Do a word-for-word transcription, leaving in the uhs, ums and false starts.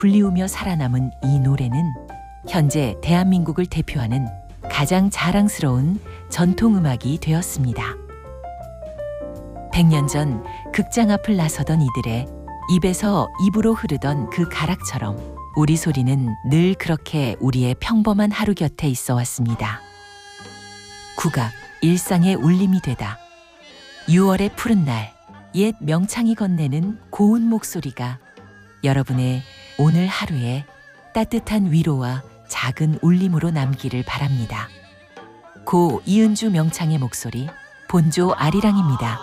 불리우며 살아남은 이 노래는 현재 대한민국을 대표하는 가장 자랑스러운 전통음악이 되었습니다. 백 년 전 극장 앞을 나서던 이들의 입에서 입으로 흐르던 그 가락처럼 우리 소리는 늘 그렇게 우리의 평범한 하루 곁에 있어 왔습니다. 국악, 일상의 울림이 되다. 유월의 푸른 날, 옛 명창이 건네는 고운 목소리가 여러분의 오늘 하루에 따뜻한 위로와 작은 울림으로 남기를 바랍니다. 고 이은주 명창의 목소리, 본조 아리랑입니다.